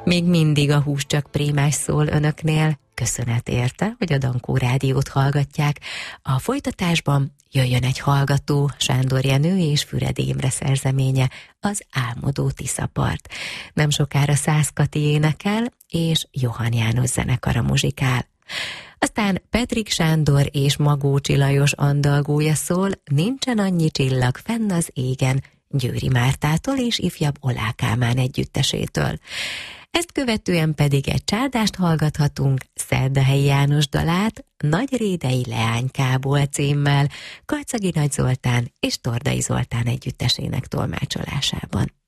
Még mindig a Hús csak prémás szól önöknél. Köszönet érte, hogy a Dankó Rádiót hallgatják. A folytatásban jöjjön egy hallgató, Sándor Jenő és Füredi Imre szerzeménye, az Álmodó Tiszapart. Nem sokára Szász Kati énekel, és Johann János zenekara muzsikál. Aztán Petrik Sándor és Magócsi Lajos andalgója szól, Nincsen annyi csillag fenn az égen, Győri Mártától és ifjabb Olá Kálmán együttesétől. Ezt követően pedig egy csárdást hallgathatunk, Szerdahelyi János dalát, Nagy Rédei leánykából címmel, Kacagi Nagy Zoltán és Tordai Zoltán együttesének tolmácsolásában.